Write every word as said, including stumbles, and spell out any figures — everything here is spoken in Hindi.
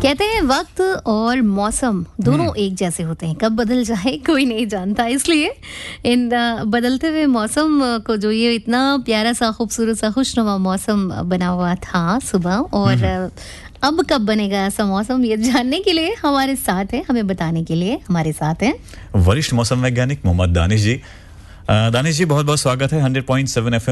कहते हैं वक्त और मौसम दोनों एक जैसे होते हैं, कब बदल जाए कोई नहीं जानता। इसलिए इन अ, बदलते हुए मौसम को जो ये इतना प्यारा सा खूबसूरत सा खुशनुमा मौसम बना हुआ था सुबह, और अ, अब कब बनेगा ऐसा मौसम, ये जानने के लिए हमारे साथ है, हमें बताने के लिए हमारे साथ हैं वरिष्ठ मौसम वैज्ञानिक मोहम्मद दानिश जी। अ, दानिश जी, बहुत बहुत स्वागत है हंड्रेड पॉइंट सेवन एफ